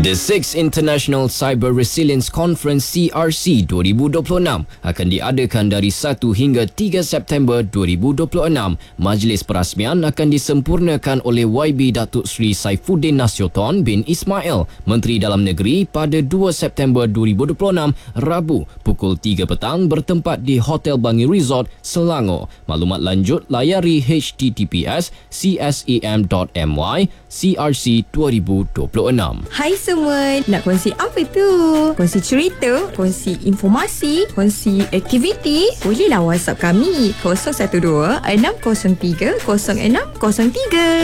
The 6th International Cyber Resilience Conference CRC 2026 akan diadakan dari 1 hingga 3 September 2026. Majlis perasmian akan disempurnakan oleh YB Datuk Seri Saifuddin Nasution bin Ismail, Menteri Dalam Negeri pada 2 September 2026, Rabu, pukul 3 petang bertempat di Hotel Bangi Resort, Selangor. Maklumat lanjut layari https://csem.my CRC 2026. Hai semua, nak kongsi apa tu? Kongsi cerita, kongsi informasi, kongsi aktiviti? Bolehlah WhatsApp kami 012 603 0603.